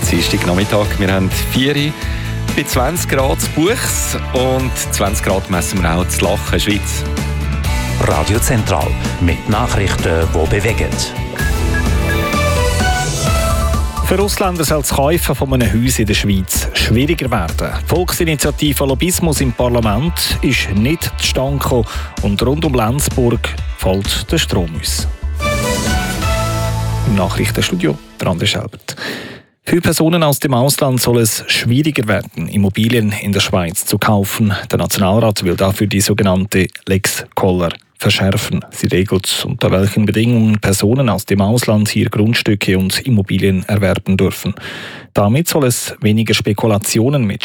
Dienstagnachmittag. Wir haben 4 Uhr bei 20 Grad zu Buchs und 20 Grad messen wir auch zu Lachen, Schweiz. Radio Zentral mit Nachrichten, die bewegen. Für Ausländer soll das Kaufen von einem Haus in der Schweiz schwieriger werden. Die Volksinitiative Lobbyismus im Parlament ist nicht zustande gekommen und rund um Lenzburg fällt der Strom aus. Im Nachrichtenstudio André Schelbert. Für Personen aus dem Ausland soll es schwieriger werden, Immobilien in der Schweiz zu kaufen. Der Nationalrat will dafür die sogenannte Lex Koller verschärfen. Sie regelt, unter welchen Bedingungen Personen aus dem Ausland hier Grundstücke und Immobilien erwerben dürfen. Damit soll es weniger Spekulationen mit